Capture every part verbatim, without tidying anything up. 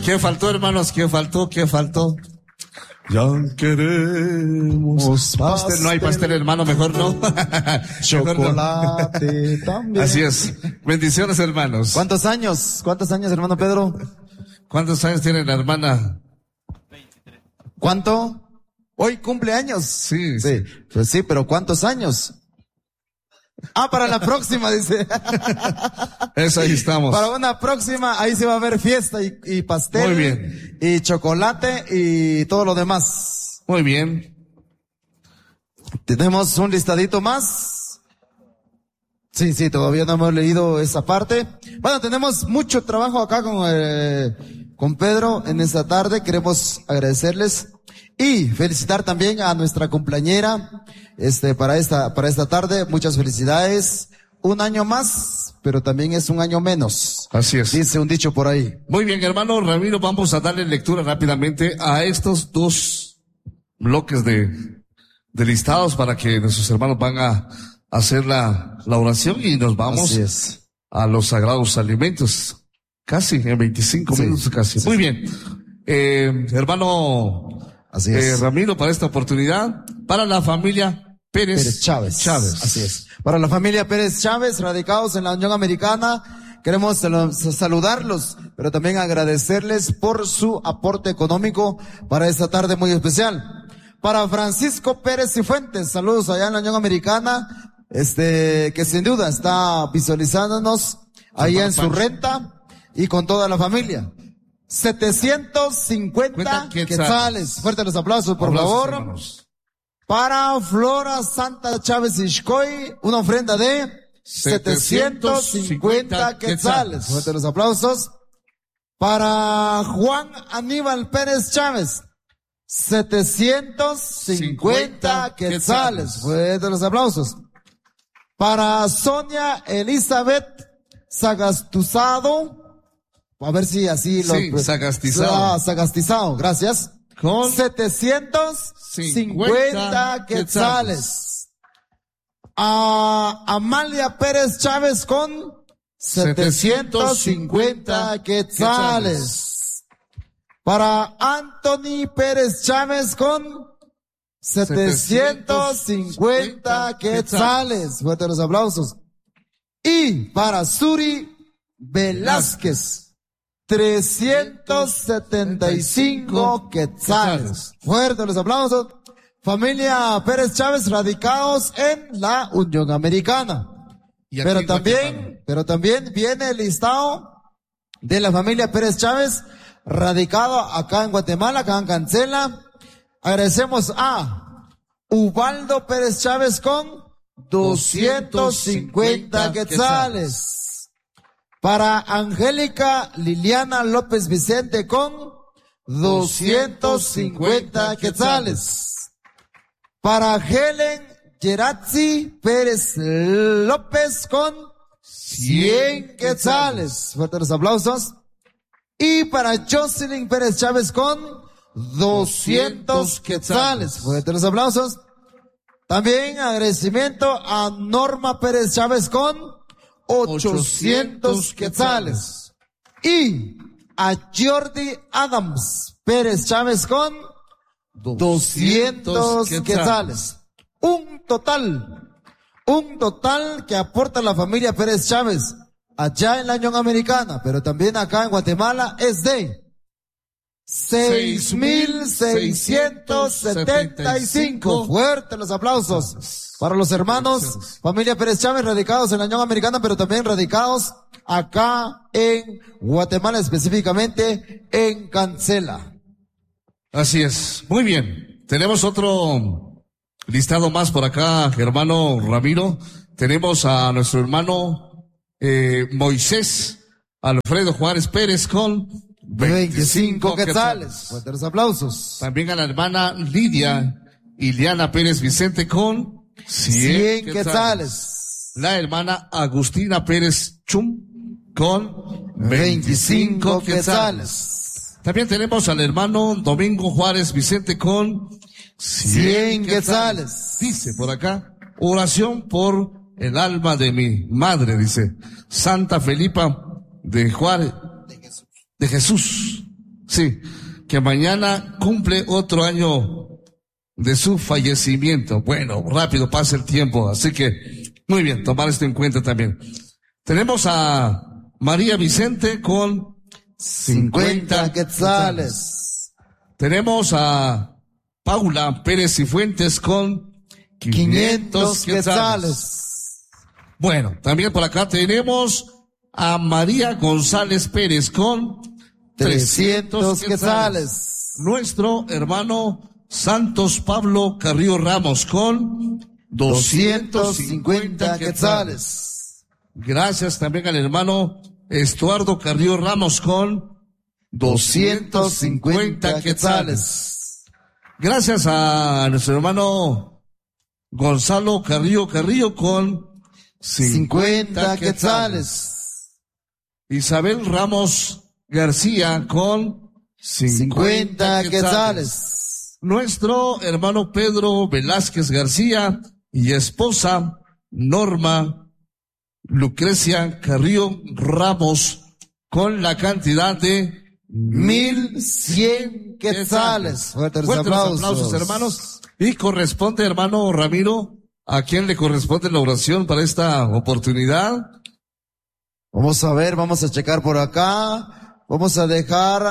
¿Qué faltó, hermanos? ¿Qué faltó? ¿Qué faltó? Ya queremos pastel. No hay pastel, hermano, mejor no. Chocolate no. También. Así es. Bendiciones, hermanos. ¿Cuántos años? ¿Cuántos años, hermano Pedro? ¿Cuántos años tiene la hermana? veintitrés. ¿Cuánto? Hoy cumple años. Sí, sí. Pues sí, pero ¿cuántos años? Ah, para la próxima, dice. Eso, ahí estamos. Para una próxima, ahí se va a ver fiesta y, y pastel. Muy bien. Y chocolate y todo lo demás. Muy bien. Tenemos un listadito más. Sí, sí, todavía no hemos leído esa parte. Bueno, tenemos mucho trabajo acá con, eh, con Pedro en esta tarde. Queremos agradecerles y felicitar también a nuestra cumpleañera. Este, para esta, para esta tarde, muchas felicidades. Un año más, pero también es un año menos. Así es. Dice un dicho por ahí. Muy bien, hermano Ramiro, vamos a darle lectura rápidamente a estos dos bloques de, de listados para que nuestros hermanos van a hacer la, la oración y nos vamos Así es. a los sagrados alimentos. Casi, en veinticinco Sí. minutos casi. Sí, Muy sí. bien. Eh, hermano Así eh, es. Ramiro, para esta oportunidad, para la familia Pérez, Pérez Chávez. Chávez. Así es. Para la familia Pérez Chávez, radicados en la Unión Americana, queremos saludarlos, pero también agradecerles por su aporte económico para esta tarde muy especial. Para Francisco Pérez y Fuentes, saludos allá en la Unión Americana, este, que sin duda está visualizándonos allá en su renta y con toda la familia. setecientos cincuenta quetzales. quetzales. Fuertes los aplausos, por Aplausos, favor. hermanos. Para Flora Santa Chávez Ishkoy, una ofrenda de setecientos cincuenta quetzales. Fuertes los aplausos. Para Juan Aníbal Pérez Chávez, setecientos cincuenta quetzales. Fuertes los aplausos. Para Sonia Elizabeth Sagastuzado, a ver si así lo... Sí, Sagastizado. Ah, Sagastizado, gracias. Con setecientos cincuenta quetzales. A Amalia Pérez Chávez con setecientos cincuenta quetzales. Para Anthony Pérez Chávez con setecientos cincuenta quetzales. Fuertes los aplausos. Y para Suri Velázquez, trescientos setenta y cinco quetzales. Fuertes los aplausos. Familia Pérez Chávez, radicados en la Unión Americana. Pero también, pero también viene el listado de la familia Pérez Chávez, radicado acá en Guatemala, acá en Cancela. Agradecemos a Ubaldo Pérez Chávez con doscientos cincuenta quetzales. Para Angélica Liliana López Vicente con doscientos cincuenta quetzales. Para Helen Gerazzi Pérez López con cien quetzales. Fuertes los aplausos. Y para Jocelyn Pérez Chávez con doscientos quetzales. Fuertes los aplausos. También agradecimiento a Norma Pérez Chávez con ochocientos quetzales. Y a Jordi Adams Pérez Chávez con doscientos quetzales. Un total, un total que aporta la familia Pérez Chávez allá en la Unión Americana, pero también acá en Guatemala, es de seis mil seiscientos setenta y cinco. Fuertes los aplausos para los hermanos familia Pérez Chávez, radicados en la Unión Americana, pero también radicados acá en Guatemala, específicamente en Cancela. Así es. Muy bien. Tenemos otro listado más por acá, hermano Ramiro. Tenemos a nuestro hermano eh, Moisés Alfredo Juárez Pérez con veinticinco quetzales. Fuertes los aplausos. También a la hermana Lidia Iliana Pérez Vicente con cien quetzales. La hermana Agustina Pérez Chum con veinticinco quetzales. También tenemos al hermano Domingo Juárez Vicente con cien quetzales. Dice por acá, oración por el alma de mi madre, dice Santa Felipa de Juárez, de Jesús, Sí, que mañana cumple otro año de su fallecimiento. Bueno, rápido pasa el tiempo, así que muy bien, tomar esto en cuenta también. Tenemos a María Vicente con cincuenta quetzales. Tenemos a Paula Pérez Cifuentes con quinientos quetzales. Bueno, también por acá tenemos a María González Pérez con trescientos quetzales. Nuestro hermano Santos Pablo Carrillo Ramos con doscientos cincuenta quetzales. Gracias también al hermano Estuardo Carrillo Ramos con doscientos cincuenta quetzales. Gracias a nuestro hermano Gonzalo Carrillo Carrillo con cincuenta quetzales. Isabel Ramos García con cincuenta quetzales. Nuestro hermano Pedro Velázquez García y esposa Norma Lucrecia Carrillo Ramos con la cantidad de mil cien quetzales. Fuertes Fuertes aplausos. aplausos, hermanos. Y corresponde, hermano Ramiro, ¿a quién le corresponde la oración para esta oportunidad? Vamos a ver, vamos a checar por acá. Vamos a dejar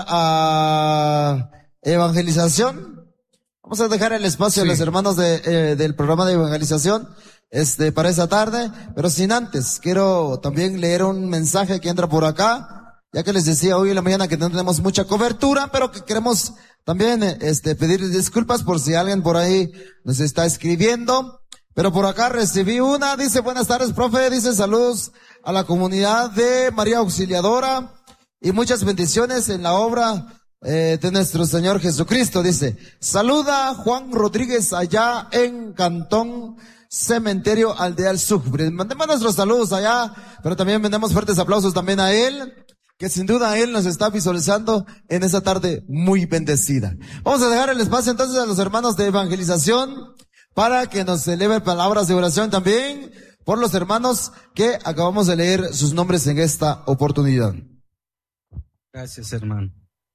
a evangelización. Vamos a dejar el espacio Sí. a los hermanos de, eh, del programa de evangelización este, para esta tarde, pero sin antes, quiero también leer un mensaje que entra por acá, ya que les decía hoy en la mañana que no tenemos mucha cobertura, pero que queremos también eh, este, pedir disculpas por si alguien por ahí nos está escribiendo. Pero por acá recibí una, dice, buenas tardes, profe, dice, saludos a la comunidad de María Auxiliadora y muchas bendiciones en la obra eh, de nuestro Señor Jesucristo. Dice, saluda Juan Rodríguez allá en Cantón Cementerio Aldea El Sucre. Mandemos nuestros saludos allá, pero también vendemos fuertes aplausos también a él, que sin duda él nos está visualizando en esa tarde muy bendecida. Vamos a dejar el espacio entonces a los hermanos de evangelización para que nos eleven palabras de oración también por los hermanos que acabamos de leer sus nombres en esta oportunidad. Gracias, hermano.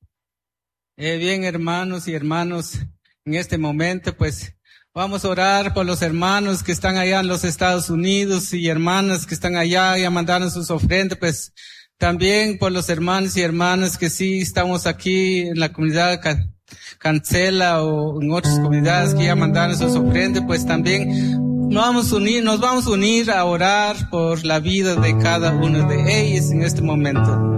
Eh, bien, hermanos y hermanos, en este momento, pues, vamos a orar por los hermanos que están allá en los Estados Unidos y hermanas que están allá y mandaron sus ofrendas, pues, también por los hermanos y hermanas que sí estamos aquí en la comunidad Ca- Cancela o en otras comunidades que ya mandaron sus ofrendas, pues también nos vamos a unir, nos vamos a unir a orar por la vida de cada uno de ellos en este momento.